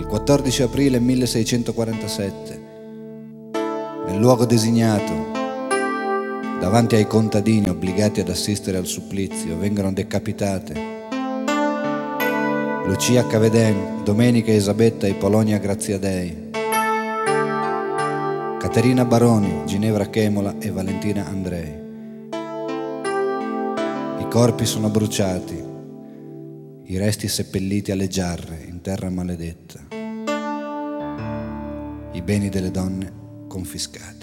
14 aprile 1647, nel luogo designato, davanti ai contadini obbligati ad assistere al supplizio, vengono decapitate Lucia Caveden, Domenica Elisabetta e Polonia Graziadei, Caterina Baroni, Ginevra Chemola e Valentina Andrei. I corpi sono bruciati, i resti seppelliti alle giarre in terra maledetta, i beni delle donne confiscati.